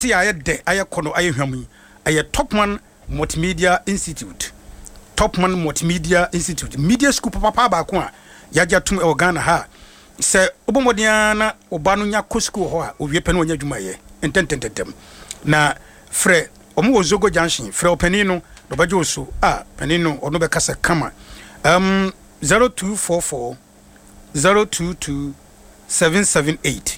aye de aye kono aye hwamu aye Topman Multimedia Institute. Topman Multimedia Institute. Media school papa ba ko a yaja tum e Ghana ha. Se obomodia na oba no nya ko school ho a owie pe no nya dwuma ye. Ententententem. Na frɛ omo wo Zogo Junction frɛ opani no do bajo so pani no ono be kasa kama 0244 022 778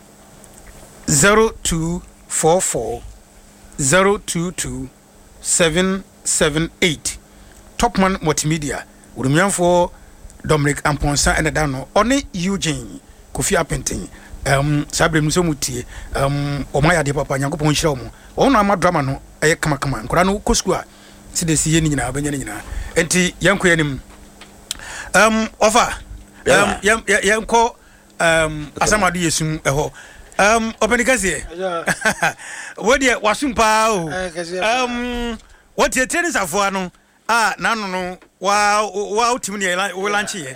0244 022 778 Topman Multimedia urumyanfo Dominic Amponsa and Dano one Eugene Kofi Apentin sabre muso mutie omaya de papa nyankopon hira mo ono ama drama no eye kama nkora no kosku a se de siye ni nyina abanya ni nyina enti yanko yanim ofa yanko asamadu yesum eho openikasie wodi wasumpa o what your tennis afo no nanu no wa ultimi ni we lunch ye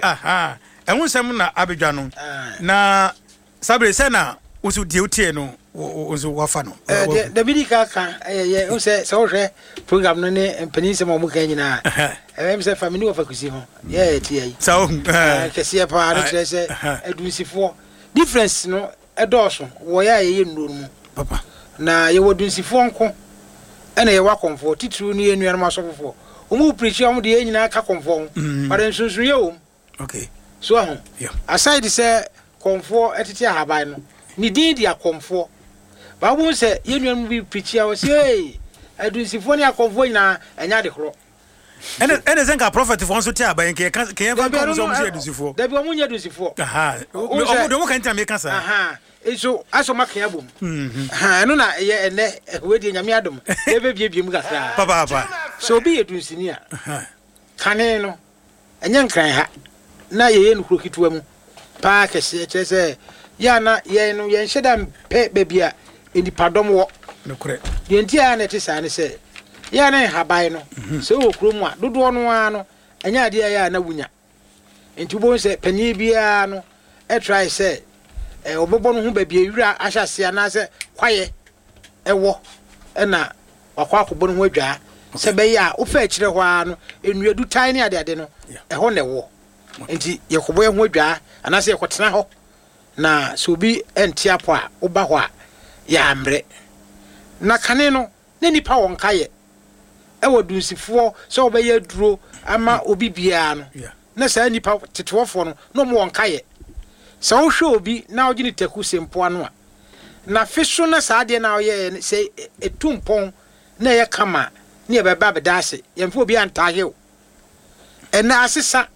ehun na abedwa no na sabre se na usu die utie no usu wafa no the bidika kan o se so hwe program no ne mpanin mo mu kan nyina em se family of akusi ho tie so kese pa no tre se adunsifo difference no edoso wo ya ye nnuru mu papa na ye wodunsifo nko ena ye wakonfo titru ne enuan masofofo omu preach am de nyina ka konfo bare nsunsun ye o okay so ho aside say konfo etete ahaban no ni din dia konfo ba bu se ye nuan bi preach ya o say adunsifo ne akonfo nyina enya de kro ene zenka prophet fo nso ti aban ke fa ko so mo se adunsifo da bi o mu nya adunsifo o do mo kan ta me kasa eso aso makan abom no na ye ene we di nyame adom e be bie mu kasa papa so bi edunsini a kane no enye nkran ha na ye no kro kitwa mu pa kese chese ya na ye no ye nheda pe bebia enipadom wo no kure ye ntia na ti sa ne se ya na haban no so wo kro mu a dodo no a no enye ade ya na wunya enti bo se panyi bia no e try say obobo no hu ba bia wura ahyase anase kwaye ewo na wakwa akobo no hu adwa se be ya wo fa akire ho a no enuadu tan ne ade no ho ne wo enti yekobo ye hu adwa anase yekotena ho na so bi entia po a wo ba ho a ya amre na kane no ne nipa won kaye ewo dunsifo so wo be ye duro ama obi bia no na sa nipa tetewofo no mo won kaye sa wo hwe obi na ogini taku sempo ano a na fiso na sa de na oye se etumpon na ye kama ne be ba bedase yemfo obi antahew ena asesa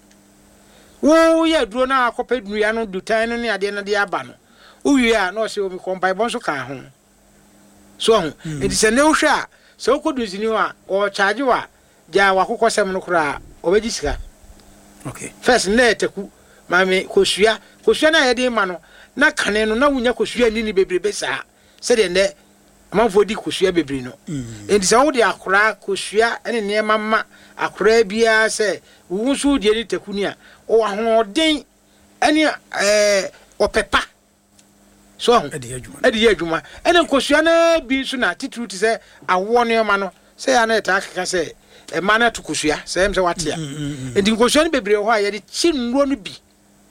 wo ye duro na akopedunu ya no dutan no ne ade na de aba no uwie a na o se omi kompai bonso kan ho so ho enti se ne wo hwe a se okoduzini wa o charge wa ja wakokosem no kura obeji sika okay first na taku mame kosua na yede ma no na kane no na wunya kosua ni bebrebe saa se de ne amanfo di kosua bebre no enti se wo de akora kosua ene ne mama akora bia se wusu de ni takuni a o ahoden ene opepa so ho edi adwuma ene kosua na bi so na titru ti se awo ne ma no se ya na eta kaka se ma na to kosua se em se watia enti kosua ni bebre ho a yede chi nro no bi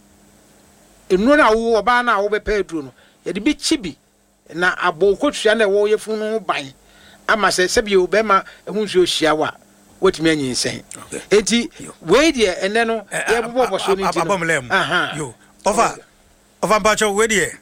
enu na wo oba na wo be pedro no ye de bi chibi na abokotua na wo yefunu ban ama se bi obema ehunsu ohia wa wotimi anyinsen enti we de ene no ye bobo so ni ti yo over bacho we de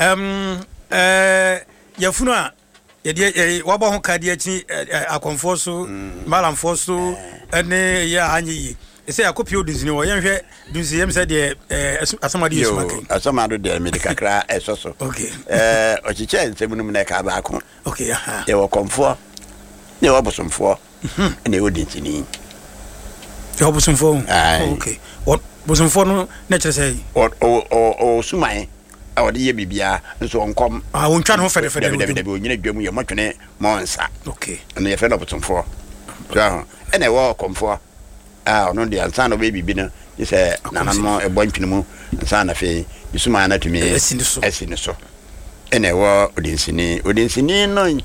yefunu a ye de wabo ho kade achi akonfo so malamfo so ene ya anyi ese akopio dizini wo yenhwe duzi yem se de asamadi yesumake asamado de medicakra esoso okay ochiche nsebunum na ka ba ko okay ye wo komfo ye wo bosomfo ene wo dintini ye wo bosomfo okay what bosomfo no na kire say o suman awode ye bibia nso onkom wontwa no fede de onyina dwam ye motwene monsa okay ene ye fe no bosomfo so ene wo komfo no de ansa no baby bi no yese nanano e bontwene mu ansa na fe yisuma na tumi esini so ɛna ɛwɔ odinsini no